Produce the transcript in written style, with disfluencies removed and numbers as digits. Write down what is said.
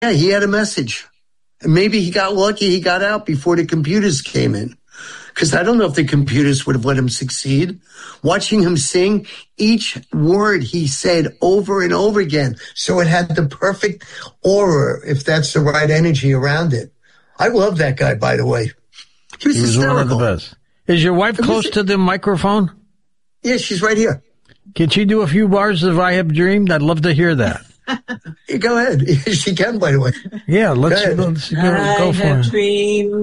he had a message. And maybe he got lucky. He got out before the computers came in. Because I don't know if the computers would have let him succeed. Watching him sing, each word he said over and over again. So it had the perfect aura, if that's the right energy around it. I love that guy, by the way. He was hysterical. One of the best. Is your wife close to the microphone? Yeah, she's right here. Can she do a few bars of I Have Dreamed? I'd love to hear that. Go ahead. She can, by the way. Yeah, let's go for it. I have dreamed